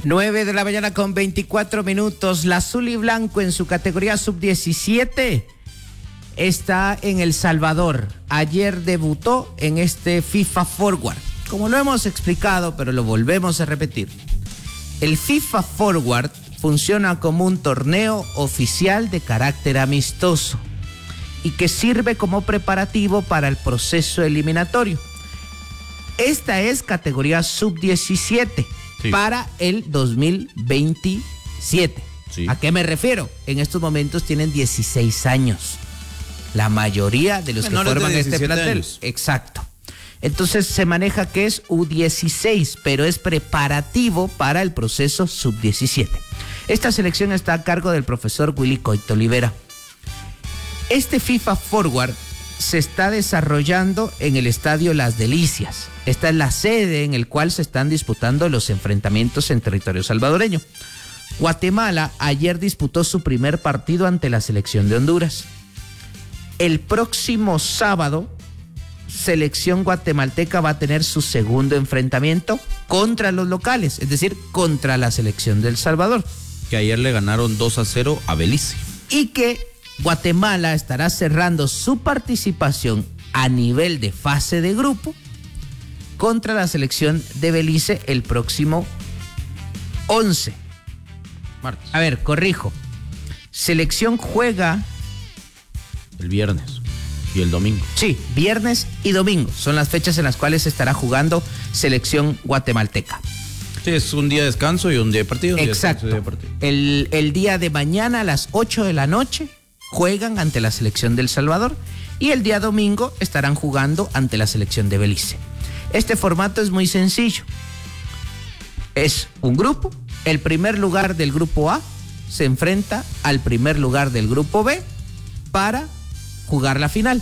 9 de la mañana con 24 minutos. La azul y blanco en su categoría sub-17 está en El Salvador. Ayer debutó en este FIFA Forward. Como lo hemos explicado, pero lo volvemos a repetir. El FIFA Forward funciona como un torneo oficial de carácter amistoso y que sirve como preparativo para el proceso eliminatorio. Esta es categoría sub-17 para el 2027. Sí. ¿A qué me refiero? En estos momentos tienen 16 años. La mayoría de los que forman este plantel. Años. Exacto. Entonces se maneja que es U16, pero es preparativo para el proceso sub-17. Esta selección está a cargo del profesor Willy Coito Olivera. Este FIFA Forward se está desarrollando en el estadio Las Delicias. Esta es la sede en el cual se están disputando los enfrentamientos en territorio salvadoreño. Guatemala ayer disputó su primer partido ante la selección de Honduras. El próximo sábado, selección guatemalteca va a tener su segundo enfrentamiento contra los locales, es decir, contra la selección de El Salvador. Que ayer le ganaron 2-0 a Belice. Y que Guatemala estará cerrando su participación a nivel de fase de grupo contra la selección de Belice el próximo 11. Martes. A ver, corrijo. Selección juega el viernes y el domingo. Sí, viernes y domingo son las fechas en las cuales estará jugando selección guatemalteca. Sí, es un día de descanso y un día de partido. Exacto. El día de mañana a las 8 de la noche juegan ante la selección de El Salvador y el día domingo estarán jugando ante la selección de Belice. Este formato es muy sencillo. Es un grupo. El primer lugar del grupo A se enfrenta al primer lugar del grupo B para jugar la final.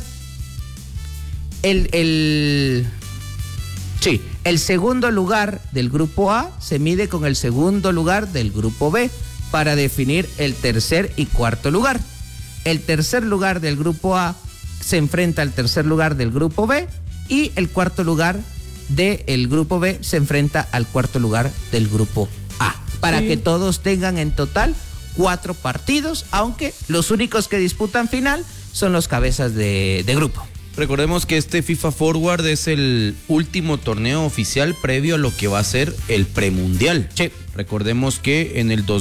El segundo lugar del grupo A se mide con el segundo lugar del grupo B para definir el tercer y cuarto lugar. El tercer lugar del grupo A se enfrenta al tercer lugar del grupo B y el cuarto lugar del grupo B se enfrenta al cuarto lugar del grupo A. Para que todos tengan en total 4 partidos, aunque los únicos que disputan final son los cabezas de grupo. Recordemos que este FIFA Forward es el último torneo oficial previo a lo que va a ser el premundial. Sí. Recordemos que en el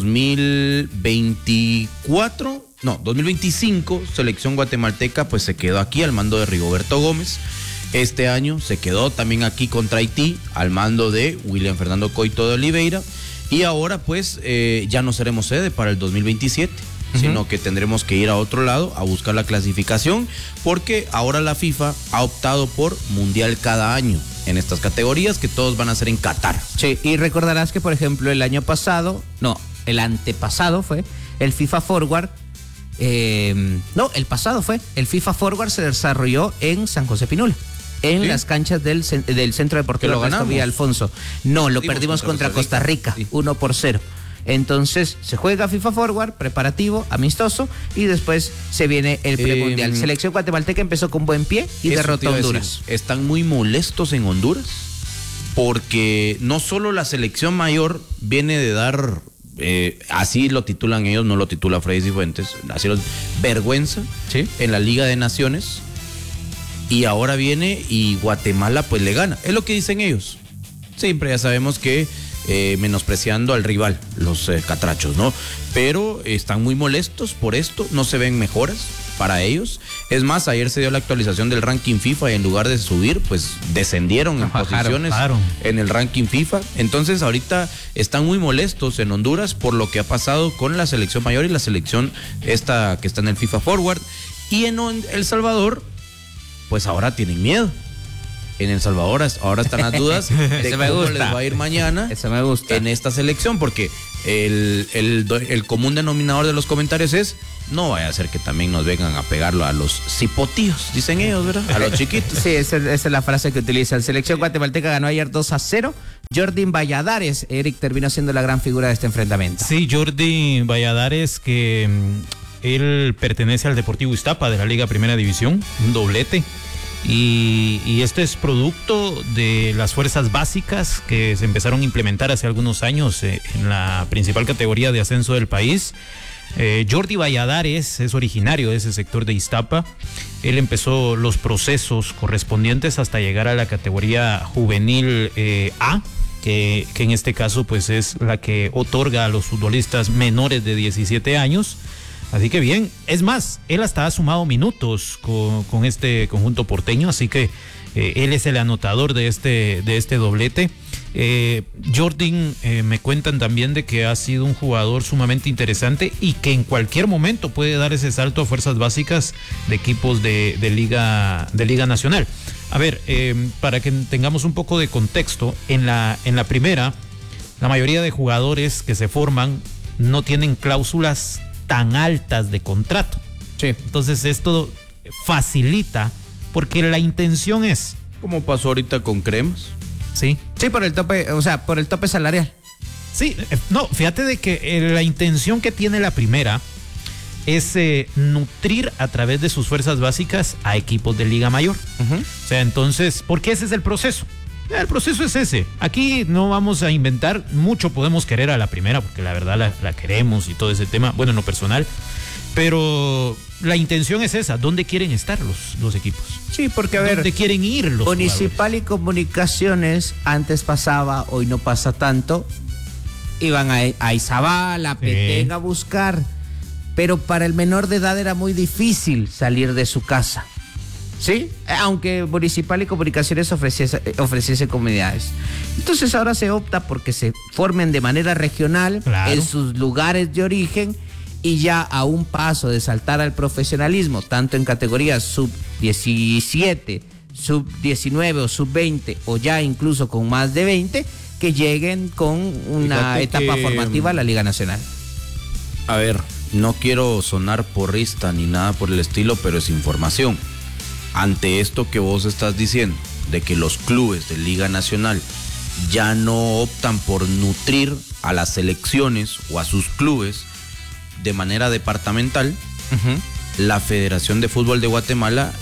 2025, selección guatemalteca pues se quedó aquí al mando de Rigoberto Gómez. Este año se quedó también aquí contra Haití al mando de William Fernando Coito de Oliveira. Y ahora pues ya no seremos sede para el 2027. Sino que tendremos que ir a otro lado a buscar la clasificación, porque ahora la FIFA ha optado por mundial cada año en estas categorías, que todos van a ser en Qatar. Sí, y recordarás que, por ejemplo, el antepasado fue el FIFA Forward. El FIFA Forward se desarrolló en San José Pinula, en las canchas del Centro Deportivo Ernesto Villa Alfonso. No, lo perdimos contra Costa Rica, 1-0. Entonces se juega FIFA Forward, preparativo, amistoso, y después se viene el premundial. Selección guatemalteca empezó con buen pie y derrotó a Honduras. Están muy molestos en Honduras porque no solo la selección mayor viene de dar, así lo titulan ellos, no lo titula Freddy Cifuentes, así vergüenza en la Liga de Naciones, y ahora viene y Guatemala pues le gana. Es lo que dicen ellos. Siempre ya sabemos que menospreciando al rival, los catrachos, ¿no? Pero están muy molestos por esto, no se ven mejoras para ellos. Es más, ayer se dio la actualización del ranking FIFA y en lugar de subir, pues descendieron en posiciones en el ranking FIFA. Entonces ahorita están muy molestos en Honduras por lo que ha pasado con la selección mayor y la selección esta que está en el FIFA Forward. Y en El Salvador, pues ahora tienen miedo. En El Salvador ahora están las dudas de cómo les va a ir mañana en esta selección, porque el común denominador de los comentarios es: no vaya a ser que también nos vengan a pegarlo a los cipotíos, dicen ellos, ¿verdad? A los chiquitos. Sí, esa es la frase que utilizan. Selección guatemalteca ganó ayer 2-0. Jordi Valladares, Eric, terminó siendo la gran figura de este enfrentamiento. Sí, Jordi Valladares, que él pertenece al Deportivo Iztapa de la Liga Primera División, un doblete. Y este es producto de las fuerzas básicas que se empezaron a implementar hace algunos años en la principal categoría de ascenso del país. Jordi Valladares es originario de ese sector de Iztapa. Él empezó los procesos correspondientes hasta llegar a la categoría juvenil A, que en este caso pues es la que otorga a los futbolistas menores de 17 años. Así que bien, es más, él hasta ha sumado minutos con este conjunto porteño, así que él es el anotador de este doblete. Jordan, me cuentan también de que ha sido un jugador sumamente interesante y que en cualquier momento puede dar ese salto a fuerzas básicas de equipos de Liga Nacional. A ver, para que tengamos un poco de contexto, en la primera, la mayoría de jugadores que se forman no tienen cláusulas tan altas de contrato. Sí. Entonces esto facilita, porque la intención es... Como pasó ahorita con Cremas. Sí. Sí, por el tope, o sea, por el tope salarial. Sí, no, fíjate de que la intención que tiene la primera es nutrir a través de sus fuerzas básicas a equipos de Liga Mayor. O sea, entonces, porque ese es el proceso. El proceso es ese. Aquí no vamos a inventar, mucho podemos querer a la primera, porque la verdad la queremos y todo ese tema, bueno, en lo personal, pero la intención es esa, ¿dónde quieren estar los equipos? Sí, porque a ver, ¿dónde quieren ir los Municipal jugadores? y Comunicaciones, antes pasaba, hoy no pasa tanto, iban a Izabal, a Petén a buscar, pero para el menor de edad era muy difícil salir de su casa. Sí, aunque Municipal y Comunicaciones ofreciese comunidades. Entonces ahora se opta porque se formen de manera regional, claro, en sus lugares de origen, y ya a un paso de saltar al profesionalismo, tanto en categorías sub-17, sub-19 o sub-20, o ya incluso con más de 20, que lleguen con una etapa formativa a la Liga Nacional. A ver, no quiero sonar porrista ni nada por el estilo, pero es información. Ante esto que vos estás diciendo, de que los clubes de Liga Nacional ya no optan por nutrir a las selecciones o a sus clubes de manera departamental, la Federación de Fútbol de Guatemala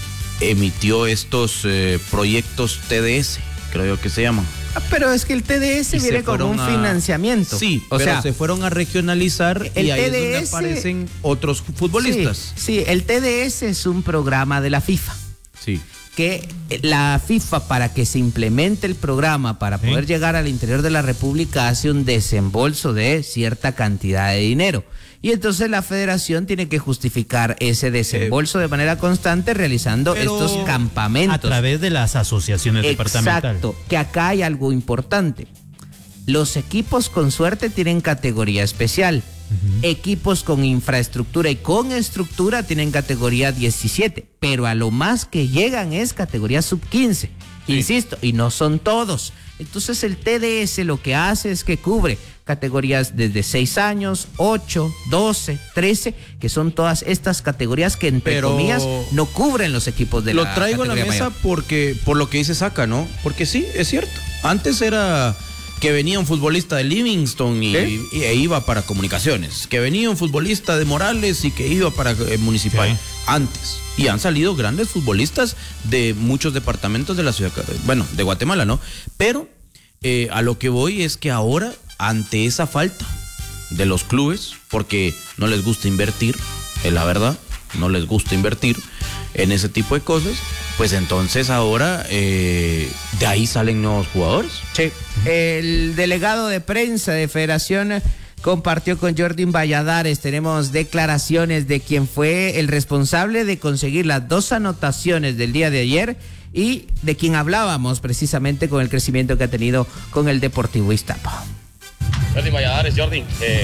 emitió estos proyectos TDS, creo yo que se llaman. Pero es que el TDS viene con un financiamiento. Sí, pero se fueron a regionalizar y ahí es donde aparecen otros futbolistas. Sí, el TDS es un programa de la FIFA. Sí. Que la FIFA, para que se implemente el programa, para poder llegar al interior de la República, hace un desembolso de cierta cantidad de dinero. Y entonces la federación tiene que justificar ese desembolso de manera constante realizando estos campamentos. A través de las asociaciones departamentales. Exacto, que acá hay algo importante. Los equipos con suerte tienen categoría especial. Equipos con infraestructura y con estructura tienen categoría 17, pero a lo más que llegan es categoría sub-15. Insisto, y no son todos. Entonces el TDS lo que hace es que cubre categorías desde 6 años, 8, 12, 13, que son todas estas categorías que entre comillas no cubren los equipos de la Lo traigo a la mesa mayor. porque por lo que dice Saca, ¿no? Porque sí, es cierto. Antes era que venía un futbolista de Livingston e iba para Comunicaciones, que venía un futbolista de Morales y que iba para Municipal. Sí. Antes. Y han salido grandes futbolistas de muchos departamentos de la ciudad, bueno, de Guatemala, ¿no? Pero a lo que voy es que ahora, ante esa falta de los clubes, porque no les gusta invertir, es la verdad, no les gusta invertir en ese tipo de cosas, pues entonces ahora de ahí salen nuevos jugadores. Sí, el delegado de prensa de Federación compartió con Jordan Valladares. Tenemos declaraciones de quien fue el responsable de conseguir las 2 anotaciones del día de ayer y de quien hablábamos precisamente con el crecimiento que ha tenido con el Deportivo Iztapa. Jordan Valladares, Jordan,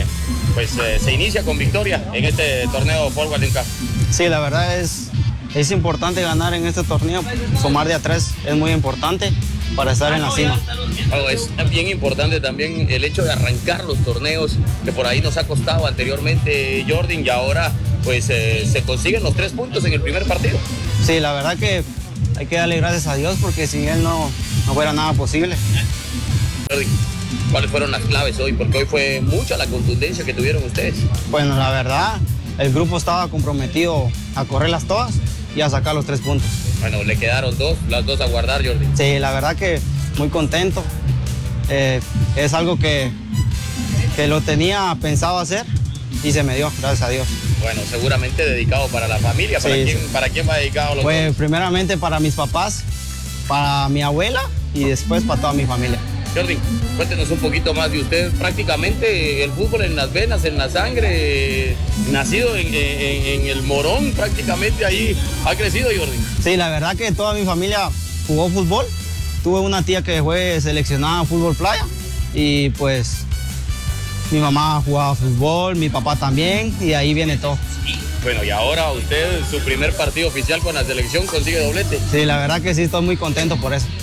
se inicia con victoria en este torneo Forward Cup. Sí, la verdad es importante ganar en este torneo, sumar de a 3 es muy importante para estar en la cima. Es bien importante también el hecho de arrancar los torneos que por ahí nos ha costado anteriormente, Jordan, y ahora pues se consiguen los 3 puntos en el primer partido. Sí, la verdad que hay que darle gracias a Dios porque sin él no fuera nada posible. Jordan, ¿cuáles fueron las claves hoy? Porque hoy fue mucha la contundencia que tuvieron ustedes. Bueno, la verdad, el grupo estaba comprometido a correrlas todas y a sacar los 3 puntos. Bueno, le quedaron las dos a guardar, Jordi. Sí, la verdad que muy contento. Es algo que lo tenía pensado hacer y se me dio, gracias a Dios. Bueno, seguramente dedicado para la familia. ¿Para quién va dedicado los Pues primeramente para mis papás, para mi abuela y después para toda mi familia. Jordi, cuéntenos un poquito más de usted. Prácticamente el fútbol en las venas, en la sangre, nacido en el Morón, prácticamente ahí ha crecido, Jordi. Sí, la verdad que toda mi familia jugó fútbol. Tuve una tía que fue seleccionada en fútbol playa y pues mi mamá jugaba fútbol, mi papá también y ahí viene todo. Bueno, y ahora usted, su primer partido oficial con la selección, consigue doblete. Sí, la verdad que sí, estoy muy contento por eso.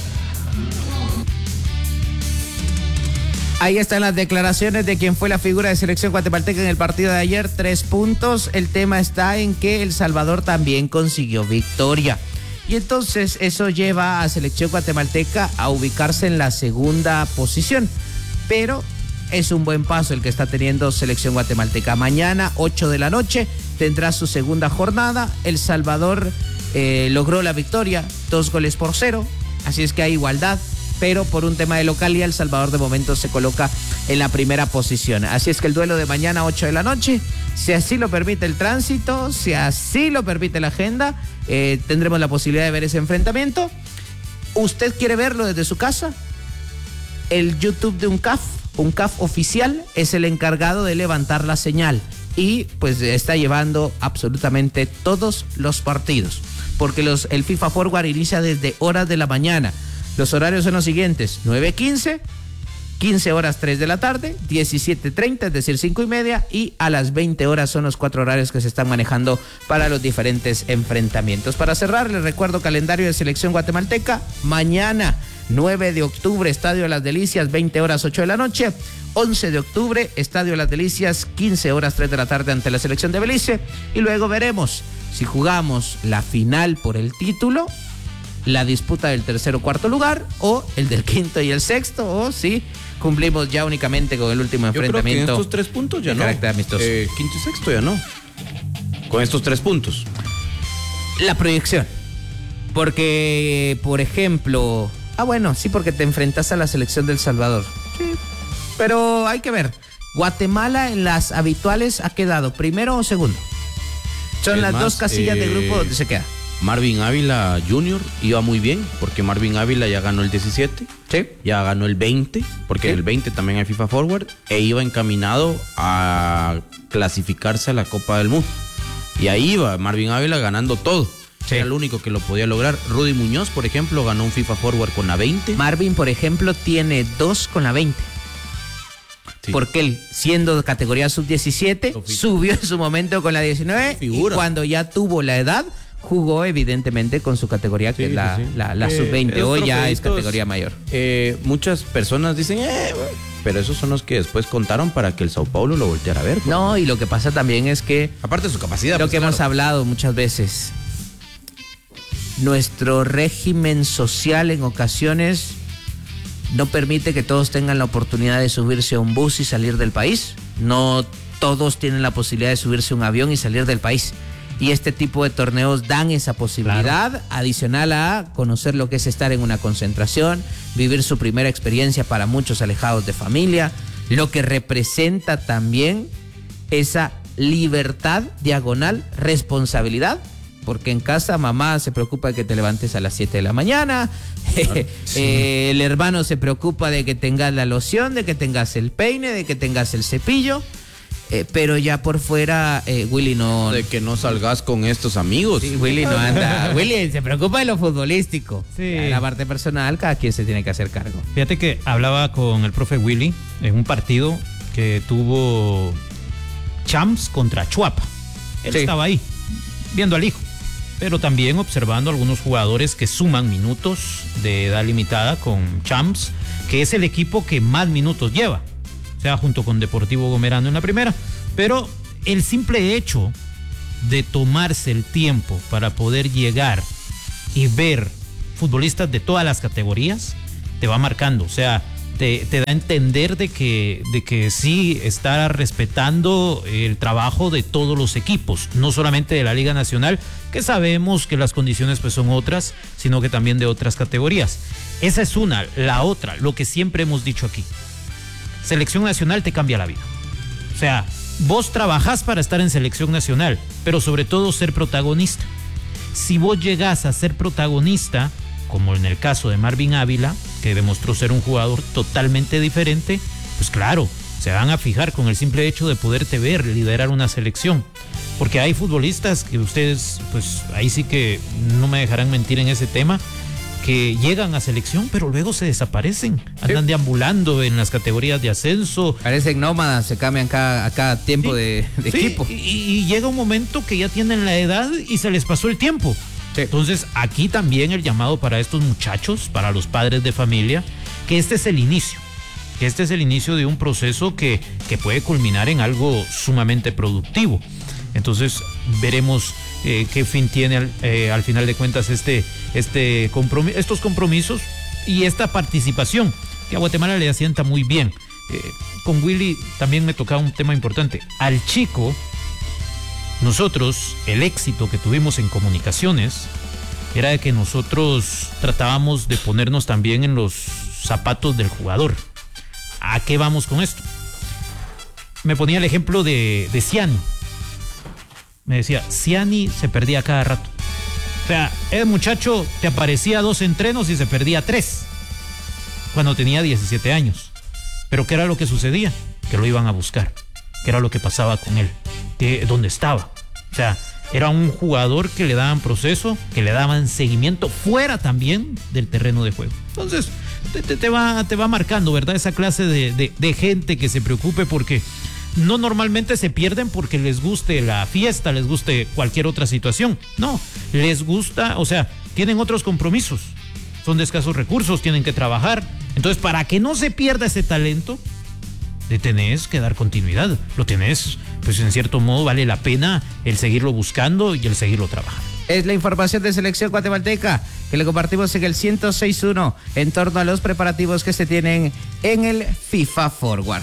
Ahí están las declaraciones de quien fue la figura de selección guatemalteca en el partido de ayer. 3 puntos. El tema está en que El Salvador también consiguió victoria. Y entonces eso lleva a selección guatemalteca a ubicarse en la segunda posición. Pero es un buen paso el que está teniendo selección guatemalteca. Mañana, 8 de la noche, tendrá su segunda jornada. El Salvador logró la victoria, 2-0. Así es que hay igualdad. Pero por un tema de localidad, El Salvador de momento se coloca en la primera posición. Así es que el duelo de mañana, 8 de la noche, si así lo permite el tránsito, si así lo permite la agenda, tendremos la posibilidad de ver ese enfrentamiento. ¿Usted quiere verlo desde su casa? El YouTube de UNCAF oficial, es el encargado de levantar la señal y pues está llevando absolutamente todos los partidos, porque el FIFA Forward inicia desde horas de la mañana. Los horarios son los siguientes: 9:15, 15 horas 3 de la tarde, 17:30, es decir 5:30, y a las 20 horas son los 4 horarios que se están manejando para los diferentes enfrentamientos. Para cerrar, les recuerdo calendario de selección guatemalteca. Mañana, 9 de octubre, Estadio de las Delicias, 20 horas 8 de la noche. 11 de octubre, Estadio de las Delicias, 15 horas 3 de la tarde ante la selección de Belice. Y luego veremos si jugamos la final por el título, la disputa del tercer o cuarto lugar, o el del quinto y el sexto, o si cumplimos ya únicamente con el último enfrentamiento. Yo creo que en estos 3 puntos ya no. Carácter amistoso. Quinto y sexto ya no. Con estos 3 puntos. La proyección. Porque, por ejemplo... bueno, sí, porque te enfrentas a la selección del Salvador. Sí, pero hay que ver. Guatemala en las habituales ha quedado primero o segundo. Son las dos casillas de grupo donde se queda. Marvin Ávila Jr. iba muy bien, porque Marvin Ávila ya ganó el 17, sí, ya ganó el 20, porque en el 20 también hay FIFA Forward, e iba encaminado a clasificarse a la Copa del Mundo. Y ahí iba Marvin Ávila ganando todo. Sí. Era el único que lo podía lograr. Rudy Muñoz, por ejemplo, ganó un FIFA Forward con la 20. Marvin, por ejemplo, tiene 2 con la 20. Sí. Porque él, siendo categoría sub-17, subió en su momento con la 19. Y cuando ya tuvo la edad, jugó evidentemente con su categoría, que es la sub-20. Hoy ya es categoría mayor. Muchas personas dicen, pero esos son los que después contaron para que el Sao Paulo lo volteara a ver. No, y lo que pasa también es que... aparte de su capacidad. Lo que hemos hablado muchas veces... Nuestro régimen social en ocasiones no permite que todos tengan la oportunidad de subirse a un bus y salir del país. No todos tienen la posibilidad de subirse a un avión y salir del país. Y este tipo de torneos dan esa posibilidad, claro, adicional a conocer lo que es estar en una concentración, vivir su primera experiencia para muchos alejados de familia, lo que representa también esa libertad diagonal responsabilidad. Porque en casa mamá se preocupa de que te levantes a las 7 de la mañana, claro, sí. El hermano se preocupa de que tengas la loción, de que tengas el peine, de que tengas el cepillo, pero ya por fuera Willy no... De que no salgas con estos amigos. Sí, Willy no anda. Willy se preocupa de lo futbolístico. Sí. La parte personal, cada quien se tiene que hacer cargo. Fíjate que hablaba con el profe Willy en un partido que tuvo Champs contra Chuapa. Él estaba ahí, viendo al hijo, pero también observando algunos jugadores que suman minutos de edad limitada con Champs, que es el equipo que más minutos lleva, o sea, junto con Deportivo Gomerano en la primera. Pero el simple hecho de tomarse el tiempo para poder llegar y ver futbolistas de todas las categorías te va marcando. O sea, te da a entender de que sí está respetando el trabajo de todos los equipos, no solamente de la Liga Nacional, que sabemos que las condiciones pues son otras, sino que también de otras categorías. Esa es una. La otra, lo que siempre hemos dicho aquí, selección nacional te cambia la vida. O sea, vos trabajás para estar en selección nacional, pero sobre todo ser protagonista. Si vos llegás a ser protagonista, como en el caso de Marvin Ávila, que demostró ser un jugador totalmente diferente, pues claro, se van a fijar con el simple hecho de poderte ver liderar una selección. Porque hay futbolistas que ustedes, pues ahí sí que no me dejarán mentir en ese tema, que llegan a selección, pero luego se desaparecen, andan deambulando en las categorías de ascenso. Parecen nómadas, se cambian a cada tiempo de equipo. Y llega un momento que ya tienen la edad y se les pasó el tiempo. Sí. Entonces, aquí también el llamado para estos muchachos, para los padres de familia, que este es el inicio. Que este es el inicio de un proceso que puede culminar en algo sumamente productivo. Entonces, veremos qué fin tiene al final de cuentas estos compromisos y esta participación, que a Guatemala le asienta muy bien. Con Willy también me tocaba un tema importante. Al chico, nosotros, el éxito que tuvimos en comunicaciones era de que nosotros tratábamos de ponernos también en los zapatos del jugador. ¿A qué vamos con esto? Me ponía el ejemplo de Ciani. Me decía, Ciani se perdía cada rato. O sea, el muchacho te aparecía 2 entrenos y se perdía 3 cuando tenía 17 años. Pero ¿qué era lo que sucedía? Que lo iban a buscar. ¿Qué era lo que pasaba con él? ¿Dónde estaba? O sea, era un jugador que le daban proceso, que le daban seguimiento fuera también del terreno de juego. Entonces, te va marcando, ¿verdad? Esa clase de gente que se preocupe porque no normalmente se pierden porque les guste la fiesta, les guste cualquier otra situación. No, les gusta, o sea, tienen otros compromisos. Son de escasos recursos, tienen que trabajar. Entonces, para que no se pierda ese talento, le tenés que dar continuidad. Lo tenés, pues en cierto modo vale la pena el seguirlo buscando y el seguirlo trabajando. Es la información de selección guatemalteca que le compartimos en el 106.1 en torno a los preparativos que se tienen en el FIFA Forward.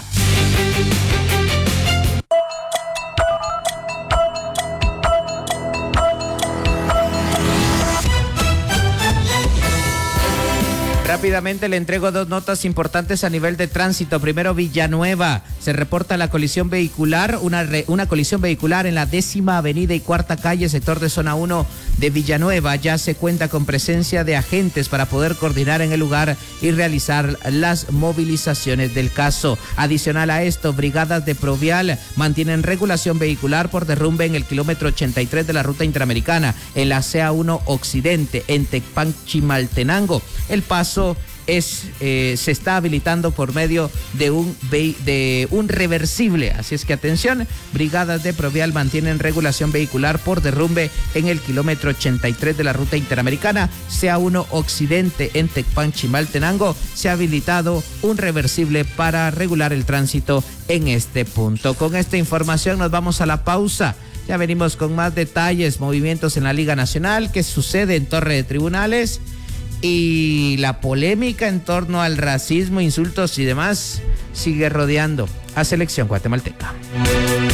Rápidamente le entrego 2 notas importantes a nivel de tránsito. Primero, Villanueva. Se reporta la colisión vehicular, una colisión vehicular en la 10ª Avenida y 4ª Calle, sector de zona 1 de Villanueva. Ya se cuenta con presencia de agentes para poder coordinar en el lugar y realizar las movilizaciones del caso. Adicional a esto, brigadas de Provial mantienen regulación vehicular por derrumbe en el kilómetro 83 de la ruta interamericana, en la CA1 Occidente, en Tecpan, Chimaltenango. El paso se está habilitando por medio de un reversible. Así es que atención, brigadas de Provial mantienen regulación vehicular por derrumbe en el kilómetro 83 de la ruta interamericana, CA1 Occidente, en Tecpan, Chimaltenango. Se ha habilitado un reversible para regular el tránsito en este punto. Con esta información nos vamos a la pausa. Ya venimos con más detalles, movimientos en la Liga Nacional, qué sucede en Torre de Tribunales y la polémica en torno al racismo, insultos y demás sigue rodeando a selección guatemalteca.